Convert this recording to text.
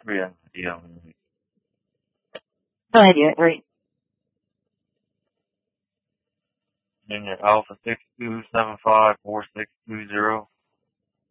Yeah. Go ahead, you read. Then your Alpha 62754620